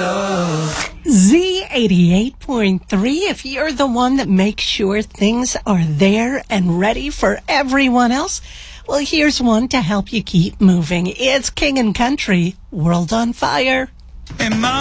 Z88.3, if you're the one that makes sure things are there and ready for everyone else, well, here's one to help you keep moving. It's King and Country, World on Fire.